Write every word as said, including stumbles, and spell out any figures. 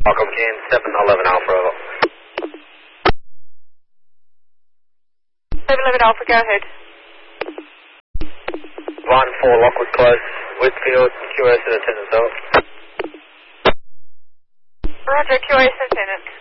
Welcome, Jan seven eleven Alpha. seven eleven Alpha, go ahead. one four Lockwood Close, Whitfield, Q S in attendance, over. Roger, Q S in attendance.